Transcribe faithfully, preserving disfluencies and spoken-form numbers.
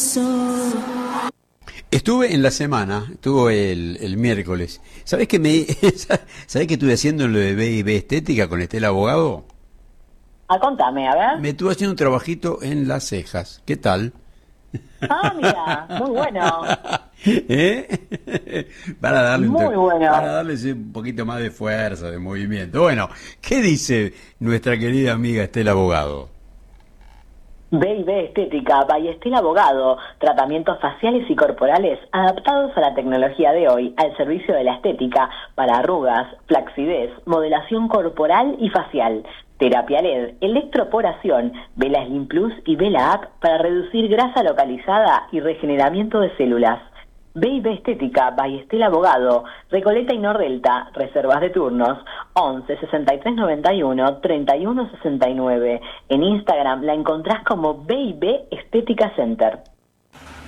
Estuve en la semana, estuve el, el miércoles. ¿Sabés qué me, sabés qué estuve haciendo en lo de B y B Estética con Estela Abogado? Ah, contame, a ver. Me estuve haciendo un trabajito en las cejas. ¿Qué tal? Ah, mira, muy bueno. ¿Eh? Para darle un Muy to- bueno. para darles un poquito más de fuerza, de movimiento. Bueno, ¿qué dice nuestra querida amiga Estela Abogado? B y B Estética, by Estela Abogado, tratamientos faciales y corporales adaptados a la tecnología de hoy, al servicio de la estética, para arrugas, flacidez, modelación corporal y facial, terapia L E D, electroporación, Vela Slim Plus y Vela App para reducir grasa localizada y regeneramiento de células. B y B Estética, by Estela Abogado, Recoleta y Nordelta, reservas de turnos, once sesenta y tres noventa y uno treinta y uno sesenta y nueve. En Instagram la encontrás como B y B Estética Center.